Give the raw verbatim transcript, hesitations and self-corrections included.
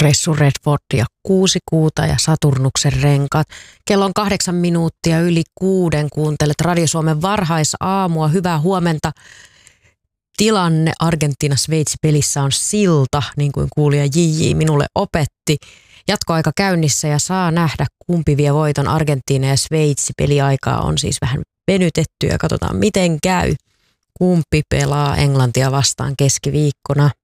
Ressu Redford ja Kuusi kuuta ja Saturnuksen renkaat. Kello on kahdeksan minuuttia yli kuuden. Kuuntelet Radio Suomen varhaisaamua. Hyvää huomenta. Tilanne Argentiina-Sveitsi-pelissä on silta, niin kuin kuulija J J minulle opetti. Jatkoaika käynnissä ja saa nähdä, kumpi vie voiton. Argentiina ja Sveitsi. Peliaikaa on siis vähän venytetty ja katsotaan miten käy. Kumpi pelaa Englantia vastaan keskiviikkona.